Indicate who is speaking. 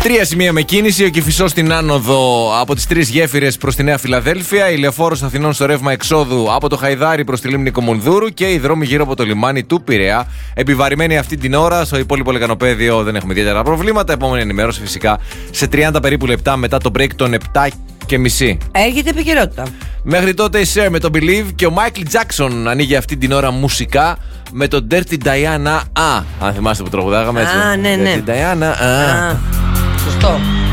Speaker 1: 3 σημεία με κίνηση. Ο Κηφισός στην άνοδο από τις 3 γέφυρες προς τη Νέα Φιλαδέλφια. Η Λεωφόρος Αθηνών στο ρεύμα εξόδου από το Χαϊδάρι προς τη λίμνη Κομουνδούρου. Και οι δρόμοι γύρω από το λιμάνι του Πειραιά. Επιβαρημένοι αυτή την ώρα. Στο υπόλοιπο λεκανοπέδιο δεν έχουμε ιδιαίτερα προβλήματα. Επόμενη ενημέρωση φυσικά σε 30 περίπου λεπτά μετά το break των 7:30.
Speaker 2: Έρχεται επικαιρότητα.
Speaker 1: Μέχρι τότε η Cher με το Believe και ο Michael Jackson ανοίγει αυτή την ώρα μουσικά με το Dirty Diana. Αν θυμάστε που τραγουδάγαμε έτσι.
Speaker 2: Ναι.
Speaker 1: Dirty Diana.
Speaker 2: Σωστό.